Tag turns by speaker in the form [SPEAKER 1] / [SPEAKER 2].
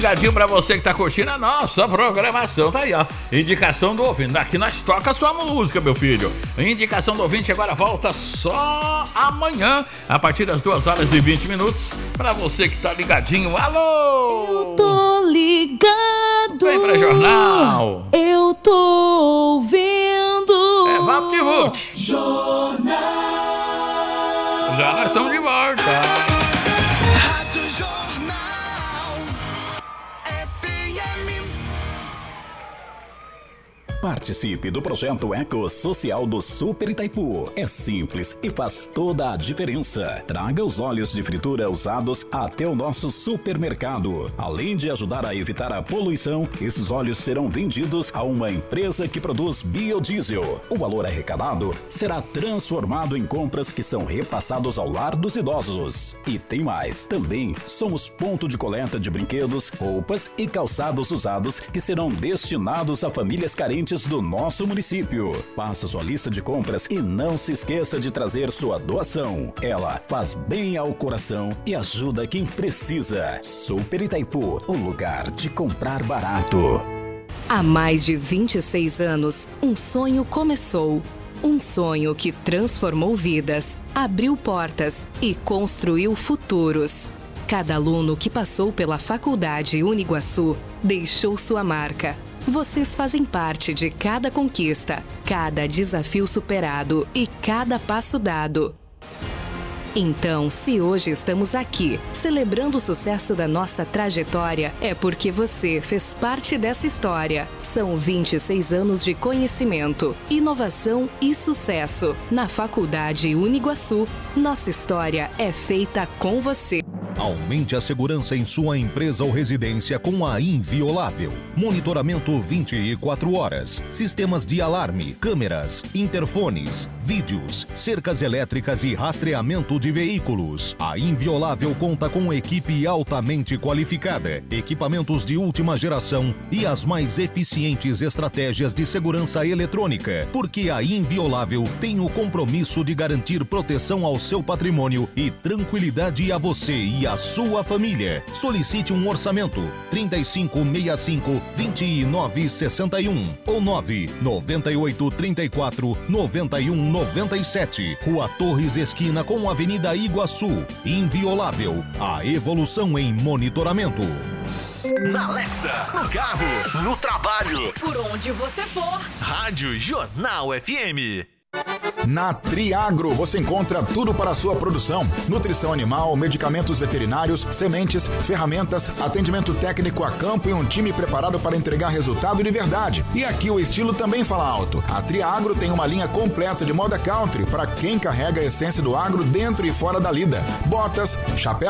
[SPEAKER 1] Ligadinho pra você que tá curtindo a nossa programação, tá aí, ó. Indicação do ouvinte. Aqui nós toca a sua música, meu filho. Indicação do ouvinte agora volta só amanhã, a partir das 2h20, pra você que tá ligadinho. Alô!
[SPEAKER 2] Eu tô ligado.
[SPEAKER 1] Vem pra jornal.
[SPEAKER 2] Eu tô ouvindo.
[SPEAKER 1] É, vamos de volta.
[SPEAKER 2] Jornal.
[SPEAKER 1] Já nós estamos de volta.
[SPEAKER 3] Participe do projeto Eco Social do Super Itaipu. É simples e faz toda a diferença. Traga os óleos de fritura usados até o nosso supermercado. Além de ajudar a evitar a poluição, esses óleos serão vendidos a uma empresa que produz biodiesel. O valor arrecadado será transformado em compras que são repassados ao lar dos idosos. E tem mais. Também somos ponto de coleta de brinquedos, roupas e calçados usados que serão destinados a famílias carentes do nosso município. Faça sua lista de compras e não se esqueça de trazer sua doação. Ela faz bem ao coração e ajuda quem precisa. Super Itaipu, o lugar de comprar barato.
[SPEAKER 4] Há mais de 26 anos, um sonho começou. Um sonho que transformou vidas, abriu portas e construiu futuros. Cada aluno que passou pela Faculdade Uniguaçu deixou sua marca. Vocês fazem parte de cada conquista, cada desafio superado e cada passo dado. Então, se hoje estamos aqui, celebrando o sucesso da nossa trajetória, é porque você fez parte dessa história. São 26 anos de conhecimento, inovação e sucesso. Na Faculdade Uniguaçu, nossa história é feita com você.
[SPEAKER 5] Aumente a segurança em sua empresa ou residência com a Inviolável. Monitoramento 24 horas. Sistemas de alarme, câmeras, interfones, vídeos, cercas elétricas e rastreamento de veículos. A Inviolável conta com equipe altamente qualificada, equipamentos de última geração e as mais eficientes estratégias de segurança eletrônica. Porque a Inviolável tem o compromisso de garantir proteção ao seu patrimônio e tranquilidade a você e a sua família. Solicite um orçamento 3565-2961 ou 99834-9197. Rua Torres, esquina com Avenida Iguaçu. Inviolável, a evolução em monitoramento.
[SPEAKER 6] Na Alexa, no carro, no trabalho,
[SPEAKER 7] por onde você for.
[SPEAKER 6] Rádio Jornal FM.
[SPEAKER 8] Na Triagro você encontra tudo para a sua produção: nutrição animal, medicamentos veterinários, sementes, ferramentas, atendimento técnico a campo e um time preparado para entregar resultado de verdade. E aqui o estilo também fala alto. A Triagro tem uma linha completa de moda country para quem carrega a essência do agro dentro e fora da lida: botas, chapéu